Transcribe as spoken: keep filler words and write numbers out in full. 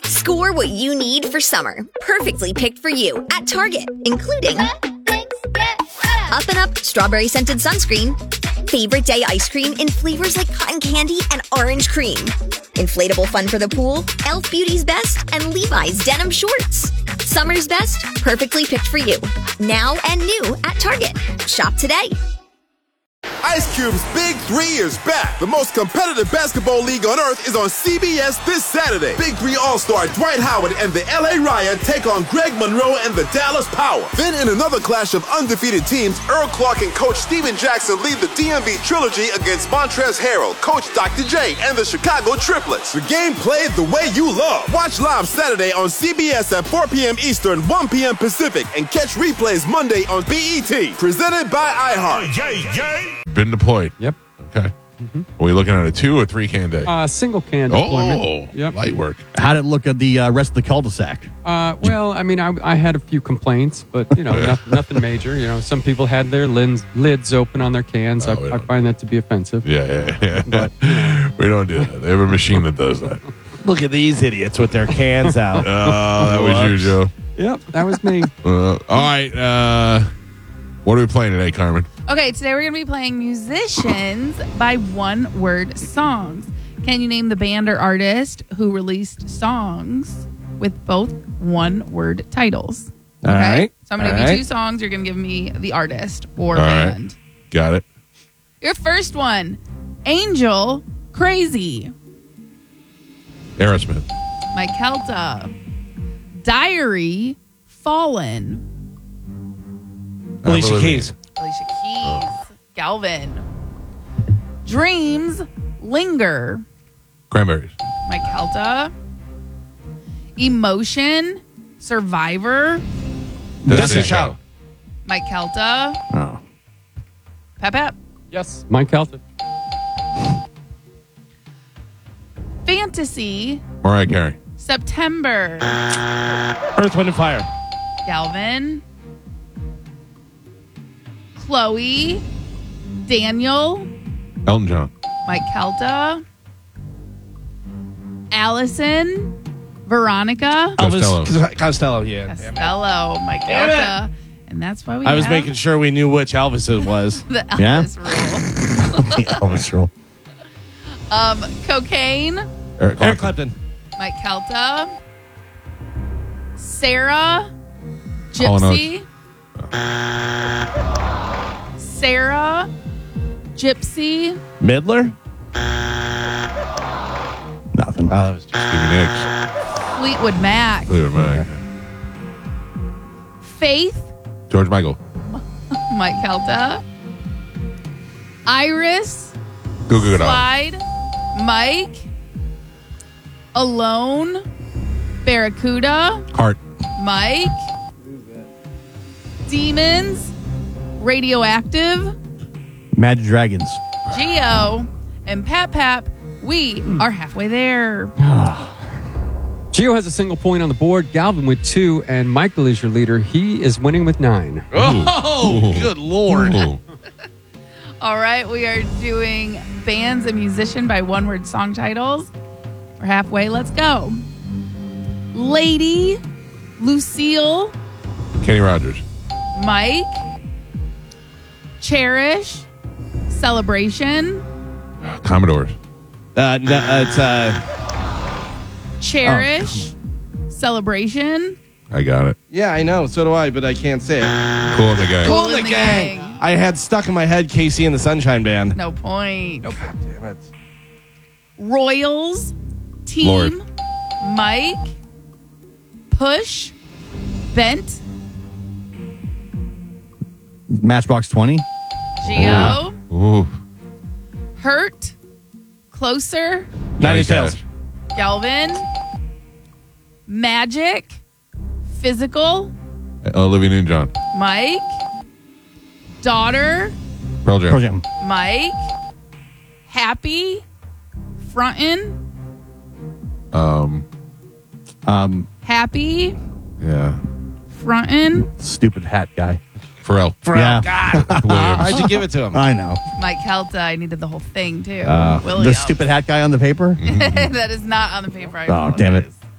Score what you need for summer. Perfectly picked for you at Target, including Up and Up Strawberry Scented Sunscreen, Favorite Day Ice Cream in flavors like cotton candy and orange cream, inflatable fun for the pool, e l f Beauty's Best, and Levi's Denim Shorts. Summer's best, perfectly picked for you. Now and new at Target. Shop today. Ice Cube's Big Three is back. The most competitive basketball league on earth is on C B S this Saturday. Big Three All-Star Dwight Howard and the L A Riot take on Greg Monroe and the Dallas Power. Then in another clash of undefeated teams, Earl Clark and Coach Steven Jackson lead the D M V Trilogy against Montrezl Harrell, Coach Doctor J, and the Chicago Triplets. The game played the way you love. Watch live Saturday on C B S at four p.m. Eastern, one p.m. Pacific, and catch replays Monday on B E T. Presented by iHeart. Yay, yay. Been deployed. Yep. Okay. Mm-hmm. Are we looking at a two or three can day? Uh, single can deployment. Oh, yep. Light work. How'd it look at the uh, rest of the cul-de-sac? Uh, well, I mean, I, I had a few complaints, but, you know, Yeah. nothing, nothing major. You know, some people had their lids, lids open on their cans. Oh, I, we I don't- find that to be offensive. Yeah, yeah, yeah. But, we don't do that. They have a machine that does that. Look at these idiots with their cans out. Oh, that was you, Joe. Yep, that was me. Uh, all right. Uh, what are we playing today, Carmen? Okay, today we're going to be playing musicians by one-word songs. Can you name the band or artist who released songs with both one-word titles? All right. So I'm going to All give you right. two songs. You're going to give me the artist or All right. band. Got it. Your first one, Angel Crazy. Aerosmith. Mike Kelta. Diary Fallen. Alicia Avril Keys. Alicia Keys. Galvin. Dreams Linger. Cranberries. Mike Kelta. Emotion Survivor. Destiny Child. Mike Kelta. Oh. Pep Pep. Yes, Mike Kelton. Fantasy Mariah Carey. September. Earth, Wind, and Fire. Galvin. Chloe. Daniel. Elton John. Mike Kelta. Allison. Veronica. Costello. Elvis Costello, yeah. Costello. Mike Damn Kelta. And that's why we I was have making sure we knew which Elvis it was. the Yeah? Elvis rule. Elvis rule. Um, Cocaine. Eric Eric Clapton. Clapton. Mike Kelta. Sarah. Hall and Gypsy. Sarah. Gypsy. Midler? Nothing. Oh, that was just Stevie Nicks. Fleetwood Mac. Fleetwood Mac. Faith. George Michael. Mike Kelta. Iris. Goo Goo Dolls. Slide. Mike. Alone. Barracuda. Heart. Mike. Demons. Radioactive. Imagine Dragons. Geo. And Pap Pap. We are halfway there. Gio has a single point on the board. Galvin with two, and Michael is your leader. He is winning with nine. Oh, good Lord. Ooh. All right, we are doing bands and musician by one-word song titles. We're halfway. Let's go. Lady, Lucille, Kenny Rogers. Mike, Cherish, Celebration, Commodores. Uh, no, uh, it's uh, Cherish, Celebration, I got it. yeah, I know. So do I, but I can't say it. Cool in the Gang. Cool in in the the gang. Gang. I had stuck in my head Casey and the Sunshine Band. no point. God damn it. Royals, Team, Lord. Mike, Push, Bent, Matchbox twenty. Geo, Ooh. Hurt, Closer, Ninety Tails. Galvin, Magic, Physical, Olivia Newton-John. Mike, Daughter, Pearl Jam. Pearl Jam. Mike, Happy, Frontin', Um. Um, Happy, Yeah. Frontin', stupid hat guy. Pharrell. Yeah. God. Williams. Why'd you give it to him? I know. Mike Kelta. I needed the whole thing too. Uh, Williams. the stupid hat guy on the paper. That is not on the paper. I Oh, damn it. apologize.